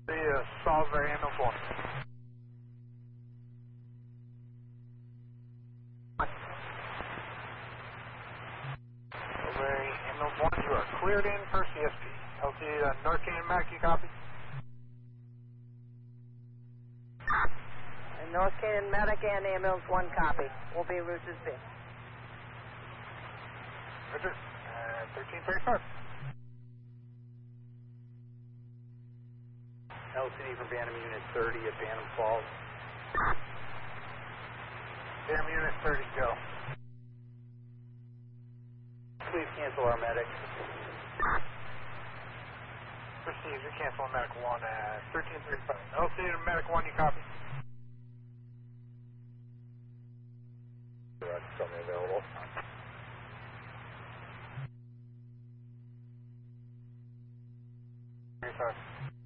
The Salisbury ambulance 1. Salisbury ambulance 1, you are cleared in for CSP. LT North Canyon Medic, you copy? North Canyon Medic and ambulance 1 copy. We'll be route to B. Roger. 1335. LCD from Bantam Unit 30 at Bantam Falls. Bantam Unit 30, go. Please cancel our medic. Proceed to cancel Medic 1 at 1335. LC to Medic 1, you copy? Something available. Sorry.